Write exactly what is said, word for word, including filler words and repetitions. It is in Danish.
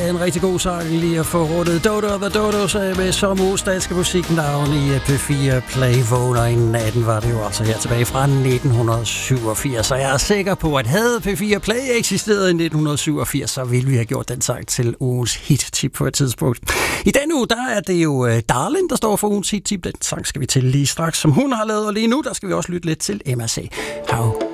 en rigtig god sang lige at få rundet Dodo og The Dodos af med som uges danske musiknavn i P fire Play. Vågner i natten var det jo altså her tilbage fra nitten syvogfirs. Og jeg er sikker på, at havde P fire Play eksisteret i nitten syvogfirs, så ville vi have gjort den sang til ugens hit-tip på et tidspunkt. I denne uge, der er det jo Darlin, der står for ugens hit-tip. Den sang skal vi til lige straks, som hun har lavet. Og lige nu, der skal vi også lytte lidt til Emma C. How